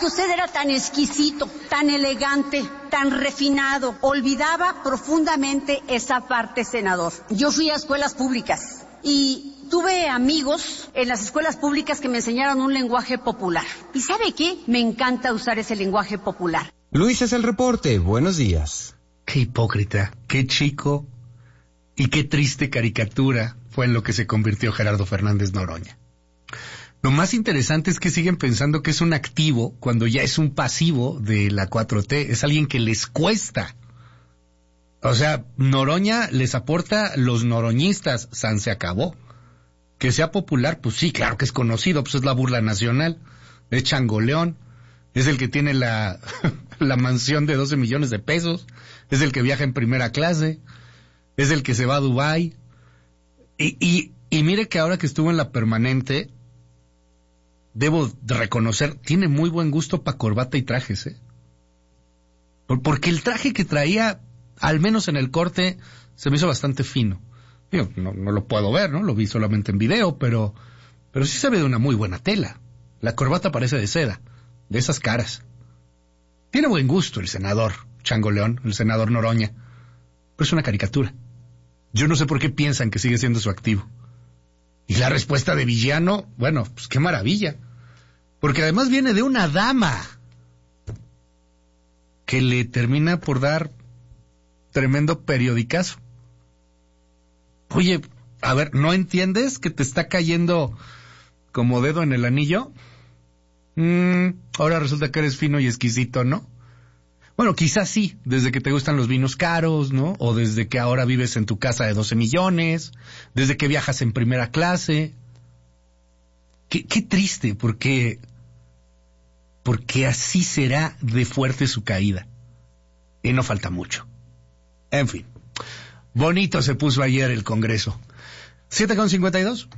que usted era tan exquisito, tan elegante, tan refinado. Olvidaba profundamente esa parte, senador. Yo fui a escuelas públicas y tuve amigos en las escuelas públicas que me enseñaron un lenguaje popular. ¿Y sabe qué? Me encanta usar ese lenguaje popular. Luis es el reporte. Buenos días. Qué hipócrita, qué chico y qué triste caricatura fue en lo que se convirtió Gerardo Fernández Noroña. Lo más interesante es que siguen pensando que es un activo cuando ya es un pasivo de la 4T. Es alguien que les cuesta. O sea, Noroña les aporta los noroñistas. San se acabó. Que sea popular, pues sí, claro que es conocido. Pues es la burla nacional. Es changoleón. Es el que tiene la mansión de 12 millones de pesos. Es el que viaja en primera clase. Es el que se va a Dubái. Y mire que ahora que estuvo en la permanente, debo de reconocer, tiene muy buen gusto para corbata y trajes, ¿eh? Porque el traje que traía, al menos en el corte, se me hizo bastante fino. Digo, no lo puedo ver, ¿no? Lo vi solamente en video, pero sí se ve de una muy buena tela. La corbata parece de seda, de esas caras. Tiene buen gusto el senador Changoleón, el senador Noroña, pero es una caricatura. Yo no sé por qué piensan que sigue siendo su activo. Y la respuesta de Villano, bueno, pues qué maravilla. Porque además viene de una dama que le termina por dar tremendo periodicazo. Oye, a ver, ¿no entiendes que te está cayendo como dedo en el anillo? Ahora resulta que eres fino y exquisito, ¿no? Bueno, quizás sí, desde que te gustan los vinos caros, ¿no? O desde que ahora vives en tu casa de 12 millones, desde que viajas en primera clase. Qué triste, porque así será de fuerte su caída. Y no falta mucho. En fin, bonito se puso ayer el Congreso. 7:52.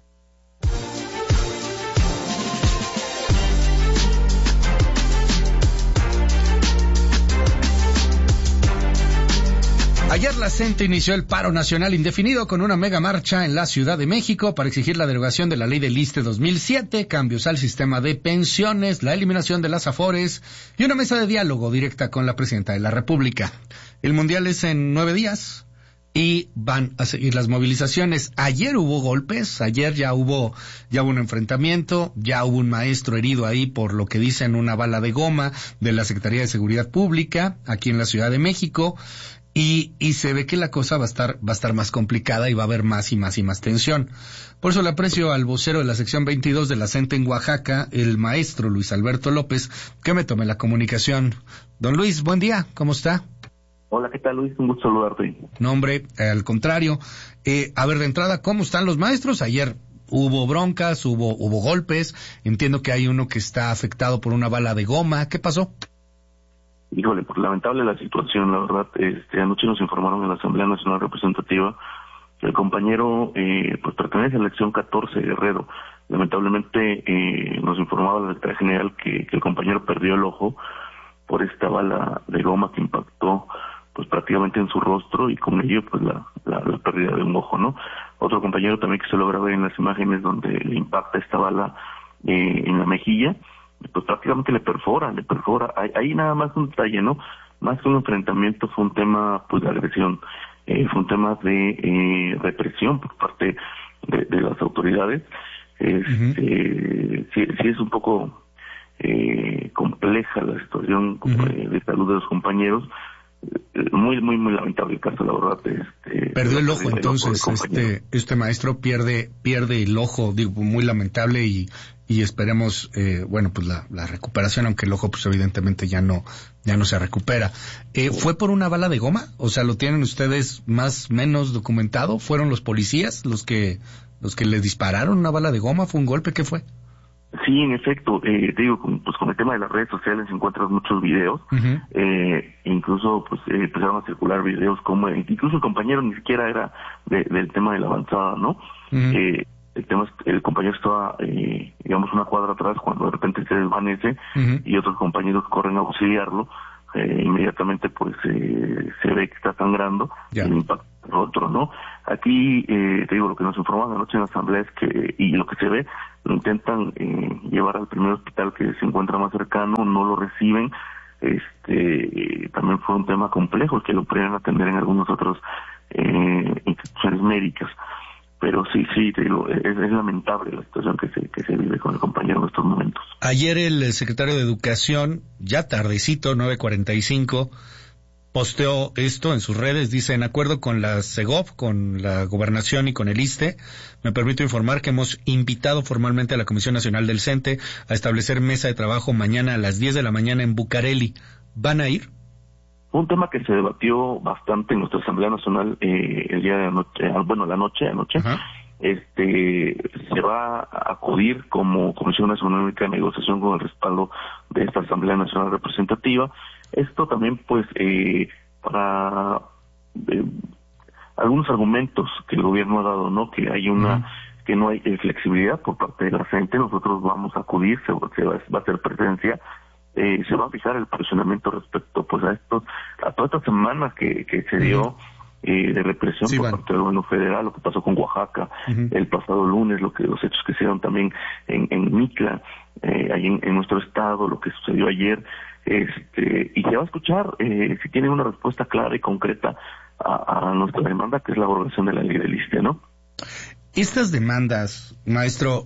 Ayer la CENTE inició el paro nacional indefinido con una mega marcha en la Ciudad de México para exigir la derogación de la ley del ISSSTE 2007, cambios al sistema de pensiones, la eliminación de las afores y una mesa de diálogo directa con la Presidenta de la República. El Mundial es en 9 días y van a seguir las movilizaciones. Ayer hubo golpes, ayer ya hubo un enfrentamiento, ya hubo un maestro herido ahí por lo que dicen una bala de goma de la Secretaría de Seguridad Pública aquí en la Ciudad de México. Y se ve que la cosa va a estar más complicada y va a haber más y más tensión. Por eso le aprecio al vocero de la sección 22 de la CENTE en Oaxaca, el maestro Luis Alberto López, que me tome la comunicación. Don Luis, buen día, ¿cómo está? Hola, ¿qué tal, Luis? Un gusto saludarte. No, hombre, al contrario. A ver, de entrada, ¿cómo están los maestros? Ayer hubo broncas, hubo golpes. Entiendo que hay uno que está afectado por una bala de goma. ¿Qué pasó? Híjole, pues lamentable la situación, la verdad. Anoche nos informaron en la Asamblea Nacional Representativa que el compañero pues pertenece a la sección 14, Guerrero. Lamentablemente nos informaba la Secretaría General que el compañero perdió el ojo por esta bala de goma que impactó pues prácticamente en su rostro y con ello pues la pérdida de un ojo, ¿no? Otro compañero también que se logra ver en las imágenes donde le impacta esta bala en la mejilla, pues prácticamente le perfora. Ahí nada más un detalle, ¿no? Más que un enfrentamiento fue un tema pues de agresión, fue un tema de represión por parte de las autoridades. Sí es un poco compleja la situación de salud de los compañeros. Muy lamentable el caso, la verdad. Perdió el ojo, entonces este maestro pierde el ojo, digo, muy lamentable y esperemos pues la recuperación, aunque el ojo pues evidentemente ya no se recupera. ¿Fue por una bala de goma? O sea, ¿lo tienen ustedes más o menos documentado? ¿Fueron los policías los que le dispararon una bala de goma? ¿Fue un golpe? ¿Qué fue? Sí, en efecto, con el tema de las redes sociales encuentras muchos videos, incluso pues empezaron a circular videos como, incluso el compañero ni siquiera era del tema de la avanzada, ¿no? El tema es que el compañero estaba, una cuadra atrás cuando de repente se desvanece y otros compañeros corren a auxiliarlo, inmediatamente pues se ve que está sangrando, el impacto es otro, ¿no? Aquí, te digo, lo que nos informaron anoche en la asamblea es que, y lo que se ve, lo intentan llevar al primer hospital que se encuentra más cercano, no lo reciben. También fue un tema complejo que lo pudieran atender en algunos otros instituciones médicas. Pero sí, te digo, es lamentable la situación que se vive con el compañero en estos momentos. Ayer el secretario de Educación, ya tardecito, 9:45, posteó esto en sus redes. Dice: en acuerdo con la Segov, con la Gobernación y con el ISSSTE, me permito informar que hemos invitado formalmente a la Comisión Nacional del CENTE a establecer mesa de trabajo mañana a las 10 de la mañana en Bucareli. ¿Van a ir? Un tema que se debatió bastante en nuestra Asamblea Nacional el día de anoche, anoche. Ajá. Se va a acudir como Comisión Nacional Única de Negociación con el respaldo de esta Asamblea Nacional Representativa. Esto también, pues, para algunos argumentos que el gobierno ha dado, ¿no? Que hay que no hay flexibilidad por parte de la gente. Nosotros vamos a acudir, va a hacer presencia. Se va a fijar el posicionamiento respecto pues a toda esta semana que se dio de represión por parte del gobierno federal, lo que pasó con Oaxaca el pasado lunes, los hechos que se dieron también en Mitla, ahí en nuestro estado, lo que sucedió ayer, y se va a escuchar si tiene una respuesta clara y concreta a nuestra demanda, que es la abrogación de la ley del ISSSTE, ¿no? Estas demandas, maestro,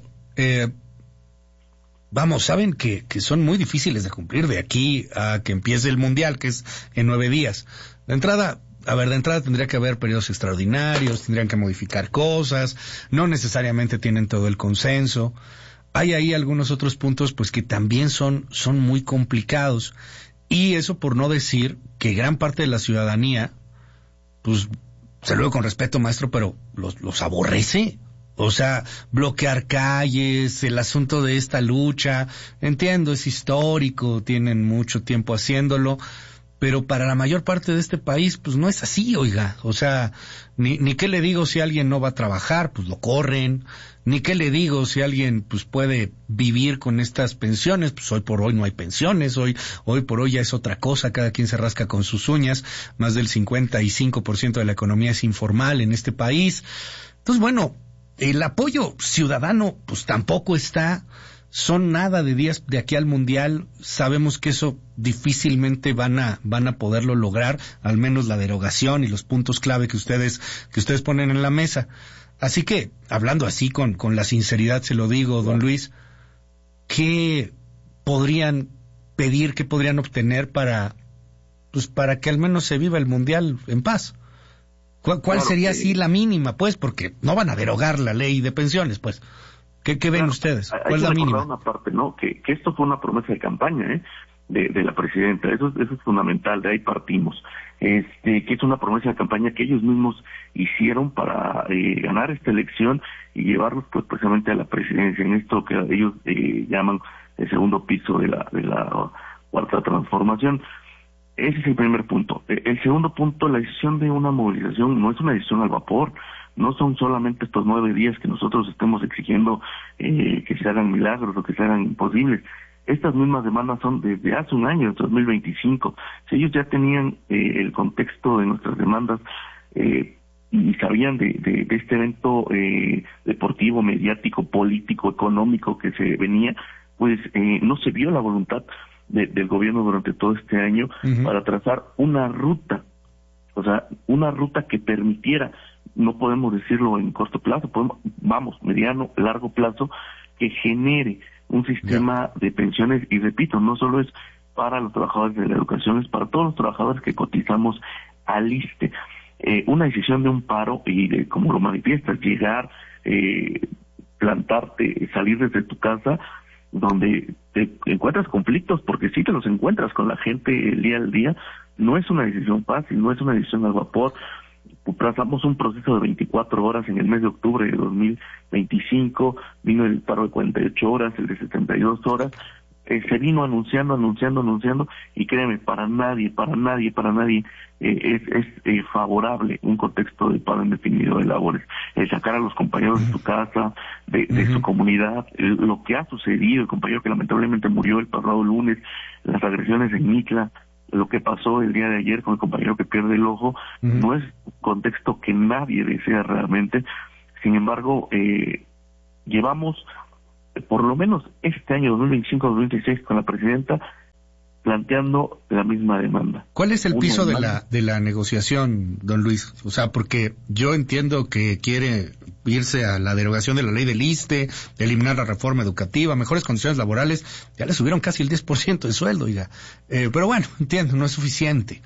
saben que son muy difíciles de cumplir de aquí a que empiece el Mundial, que es en 9 días. De entrada tendría que haber periodos extraordinarios, tendrían que modificar cosas, no necesariamente tienen todo el consenso. Hay ahí algunos otros puntos pues que también son muy complicados. Y eso por no decir que gran parte de la ciudadanía, pues, se lo digo con respeto, maestro, pero los aborrece. O sea, bloquear calles, el asunto de esta lucha, entiendo, es histórico, tienen mucho tiempo haciéndolo, pero para la mayor parte de este país, pues no es así, oiga. O sea, ni qué le digo si alguien no va a trabajar, pues lo corren, ni qué le digo si alguien pues puede vivir con estas pensiones, pues hoy por hoy no hay pensiones, hoy por hoy ya es otra cosa, cada quien se rasca con sus uñas, más del 55% de la economía es informal en este país. Entonces, bueno, el apoyo ciudadano pues tampoco está, son nada de días de aquí al Mundial, sabemos que eso difícilmente van a poderlo lograr, al menos la derogación y los puntos clave que ustedes ponen en la mesa. Así que, hablando así con la sinceridad, se lo digo, don Luis, ¿qué podrían pedir, qué podrían obtener para que al menos se viva el Mundial en paz? ¿Cuál sería así la mínima, pues? Porque no van a derogar la ley de pensiones, pues. ¿Qué ven ustedes? ¿Cuál es la mínima? Una parte, ¿no? Que esto fue una promesa de campaña, de la presidenta. Eso es fundamental, de ahí partimos. Que es una promesa de campaña que ellos mismos hicieron para ganar esta elección y llevarlos, pues, precisamente a la presidencia, en esto que ellos llaman el segundo piso de la cuarta transformación. Ese es el primer punto. El segundo punto, la decisión de una movilización no es una decisión al vapor, no son solamente estos 9 días que nosotros estemos exigiendo que se hagan milagros o que se hagan imposibles. Estas mismas demandas son desde hace un año, desde 2025. Si ellos ya tenían el contexto de nuestras demandas y sabían de este evento deportivo, mediático, político, económico que se venía, pues no se vio la voluntad del gobierno durante todo este año para trazar una ruta, o sea, una ruta que permitiera, no podemos decirlo en corto plazo, mediano, largo plazo, que genere un sistema de pensiones, y repito, no solo es para los trabajadores de la educación, es para todos los trabajadores que cotizamos al ISSSTE. Una decisión de un paro, y de como lo manifiestas, llegar, plantarte, salir desde tu casa, donde te encuentras conflictos, porque sí te los encuentras con la gente el día al día, no es una decisión fácil, no es una decisión al vapor. Trazamos un proceso de 24 horas en el mes de octubre de 2025, vino el paro de 48 horas, el de 72 horas, se vino anunciando, y créeme, para nadie es favorable un contexto de paro indefinido de labores. Sacar a los compañeros de su casa, de su comunidad, lo que ha sucedido, el compañero que lamentablemente murió el pasado lunes, las agresiones en Mitla, lo que pasó el día de ayer con el compañero que pierde el ojo no es un contexto que nadie desea realmente. Sin embargo, llevamos por lo menos este año 2025-2026 con la presidenta planteando la misma demanda. ¿Cuál es el piso de la negociación, don Luis? O sea, porque yo entiendo que quiere irse a la derogación de la ley del ISSSTE, eliminar la reforma educativa, mejores condiciones laborales, ya le subieron casi el 10% de sueldo, oiga. Pero bueno, entiendo, no es suficiente.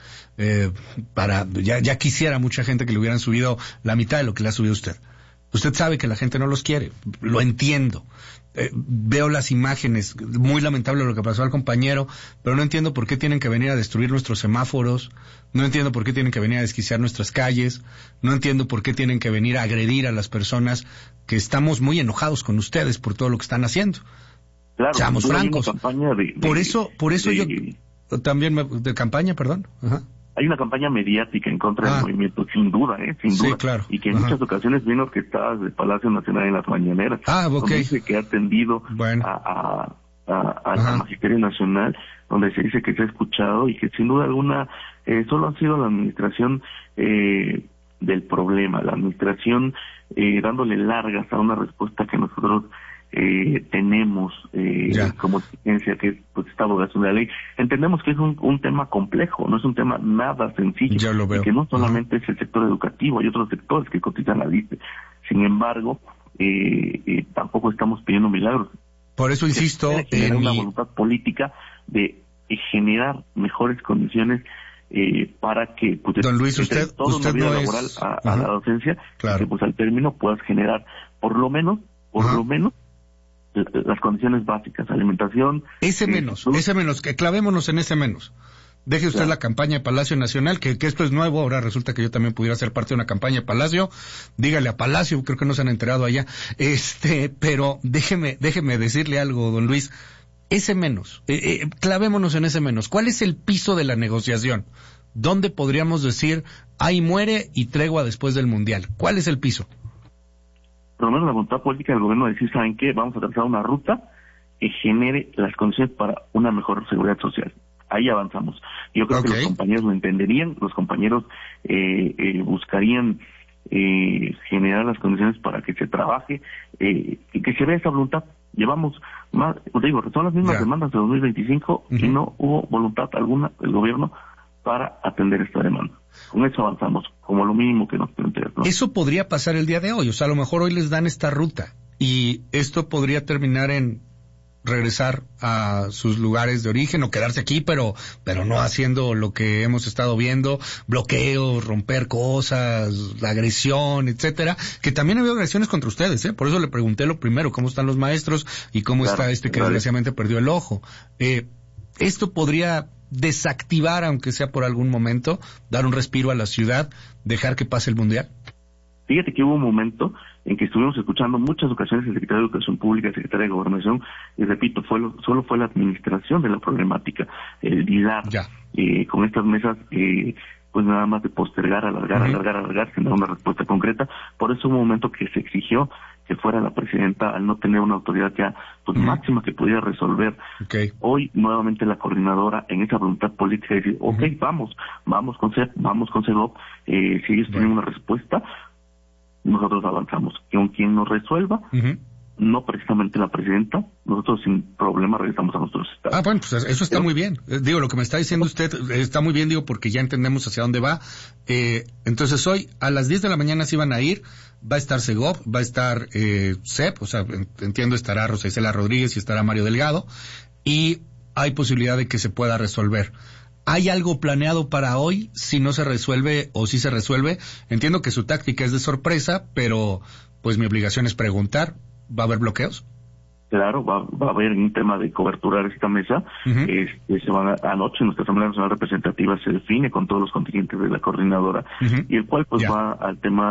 Ya quisiera mucha gente que le hubieran subido la mitad de lo que le ha subido usted. Usted sabe que la gente no los quiere, lo entiendo. Veo las imágenes, muy lamentable lo que pasó al compañero, pero no entiendo por qué tienen que venir a destruir nuestros semáforos, no entiendo por qué tienen que venir a desquiciar nuestras calles, no entiendo por qué tienen que venir a agredir a las personas que estamos muy enojados con ustedes por todo lo que están haciendo. Claro, seamos francos. Por eso yo también de campaña, perdón. Ajá. Hay una campaña mediática en contra del movimiento, sin duda, sin duda. Sí, claro. Y que en muchas ocasiones vino orquestada del Palacio Nacional en las mañaneras. Donde dice que ha atendido al Magisterio Nacional, donde se dice que se ha escuchado y que sin duda alguna solo ha sido la administración del problema, la administración dándole largas a una respuesta que nosotros tenemos como exigencia, que es pues esta abrogación de la ley. Entendemos que es un tema complejo, no es un tema nada sencillo. Ya lo veo. Y que no solamente es el sector educativo, hay otros sectores que cotizan la lista. Sin embargo, tampoco estamos pidiendo milagros. Por eso insisto en una voluntad política de generar mejores condiciones para que don Luis, usted vida no laboral es a la docencia, claro. que pues al término puedas generar por lo menos las condiciones básicas, alimentación. Ese menos, que clavémonos en ese menos. Deje usted la campaña de Palacio Nacional, que esto es nuevo, ahora resulta que yo también pudiera ser parte de una campaña de Palacio. Dígale a Palacio, creo que no se han enterado allá. Pero déjeme decirle algo, don Luis. Ese menos, clavémonos en ese menos. ¿Cuál es el piso de la negociación? ¿Dónde podríamos decir, ahí muere y tregua después del Mundial? ¿Cuál es el piso? Por lo menos la voluntad política del gobierno de decir, ¿saben qué? Vamos a trazar una ruta que genere las condiciones para una mejor seguridad social. Ahí avanzamos. Yo creo que los compañeros lo entenderían, los compañeros buscarían generar las condiciones para que se trabaje, que se vea esa voluntad. Llevamos más, son las mismas demandas de 2025 y no hubo voluntad alguna del gobierno para atender esta demanda. Con eso avanzamos, como lo mínimo que nos planteas, ¿no? Eso podría pasar el día de hoy, o sea, a lo mejor hoy les dan esta ruta y esto podría terminar en regresar a sus lugares de origen o quedarse aquí, pero no haciendo lo que hemos estado viendo, bloqueos, romper cosas, la agresión, etcétera, que también ha habido agresiones contra ustedes, por eso le pregunté lo primero, cómo están los maestros y cómo está que desgraciadamente perdió el ojo. Esto podría desactivar, aunque sea por algún momento, dar un respiro a la ciudad, dejar que pase el Mundial. Fíjate que hubo un momento en que estuvimos escuchando muchas ocasiones el secretario de Educación Pública, el secretario de Gobernación, y repito, solo fue la administración de la problemática, el lidar con estas mesas, pues nada más de postergar, alargar, sin dar una respuesta concreta. Por eso hubo un momento que se exigió que fuera la presidenta, al no tener una autoridad ya pues máxima que pudiera resolver. Hoy nuevamente la coordinadora en esa voluntad política de decir, vamos con CEP, vamos con CEGOP, si ellos tienen una respuesta, nosotros avanzamos. Y con quien nos resuelva, no precisamente la presidenta, nosotros sin problema regresamos a nuestros estados. Bueno, pues eso está muy bien. Lo que me está diciendo usted está muy bien, porque ya entendemos hacia dónde va. Entonces hoy a las 10 de la mañana se van a ir, va a estar CEGOP, va a estar CEP, o sea, entiendo estará Rosa Isela Rodríguez y estará Mario Delgado, y hay posibilidad de que se pueda resolver. ¿Hay algo planeado para hoy? Si no se resuelve o si se resuelve, entiendo que su táctica es de sorpresa, pero pues mi obligación es preguntar. ¿Va a haber bloqueos? Claro, va a haber un tema de coberturar esta mesa. Anoche nuestra Asamblea Nacional Representativa se define con todos los contingentes de la coordinadora, y el cual pues va al tema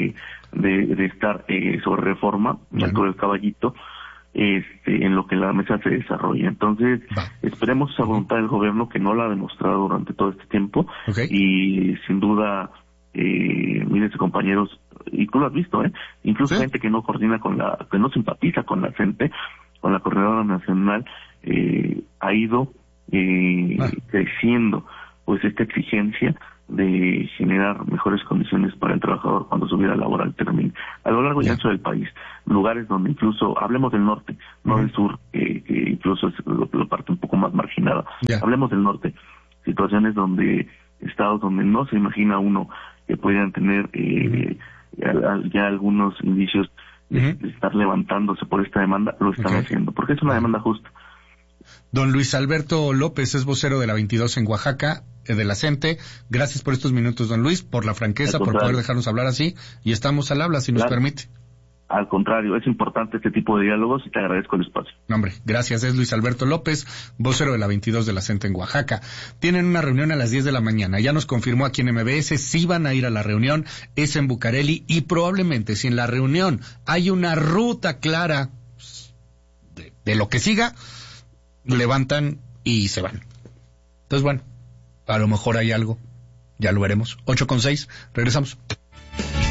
de estar sobre reforma, sobre el caballito, en lo que la mesa se desarrolla. Entonces, esperemos esa voluntad del gobierno, que no la ha demostrado durante todo este tiempo, y sin duda, miren, compañeros, y tú lo has visto, incluso gente que no coordina que no simpatiza con la gente, con la coordinadora nacional, ha ido creciendo pues esta exigencia de generar mejores condiciones para el trabajador cuando su vida laboral termine. A lo largo y ancho del país, lugares donde incluso, hablemos del norte, no del sur, que incluso es la parte un poco más marginada, hablemos del norte, situaciones estados donde no se imagina uno que pudieran tener ya algunos indicios de estar levantándose por esta demanda, lo están haciendo, porque es una demanda justa. Don Luis Alberto López es vocero de la 22 en Oaxaca, de la CENTE. Gracias por estos minutos, don Luis, por la franqueza, por poder dejarnos hablar así, y estamos al habla, si nos permite. Al contrario, es importante este tipo de diálogos y te agradezco el espacio. No, hombre, gracias. Es Luis Alberto López, vocero de la 22 de la CENTE en Oaxaca. Tienen una reunión a las 10 de la mañana. Ya nos confirmó aquí en MBS, sí van a ir a la reunión, es en Bucareli, y probablemente si en la reunión hay una ruta clara de lo que siga, levantan y se van. Entonces, bueno, a lo mejor hay algo, ya lo veremos. 8:06, regresamos.